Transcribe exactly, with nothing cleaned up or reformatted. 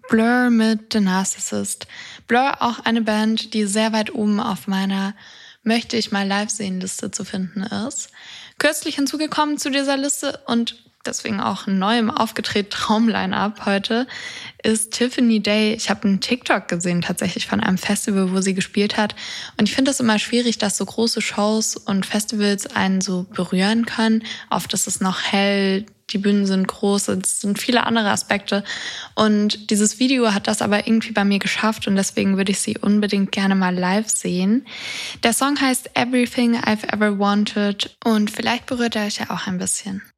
Blur mit The Narcissist. Blur auch eine Band, die sehr weit oben auf meiner Möchte ich mal live sehen Liste zu finden ist. Kürzlich hinzugekommen zu dieser Liste und deswegen auch neu im aufgetreten Traumline-Up heute ist Tiffany Day. Ich habe einen TikTok gesehen tatsächlich von einem Festival, wo sie gespielt hat. Und ich finde es immer schwierig, dass so große Shows und Festivals einen so berühren können. Oft ist es noch hell, die Bühnen sind groß, es sind viele andere Aspekte. Und dieses Video hat das aber irgendwie bei mir geschafft und deswegen würde ich sie unbedingt gerne mal live sehen. Der Song heißt Everything I've Ever Wanted und vielleicht berührt er euch ja auch ein bisschen.